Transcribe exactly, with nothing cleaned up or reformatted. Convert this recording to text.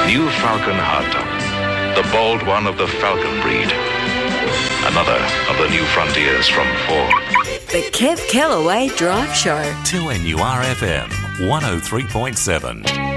New Falcon hardtop. The bold one of the Falcon breed. Another of the new frontiers from Ford. The Kev Kellaway Drive Show. two N U R F M one oh three point seven.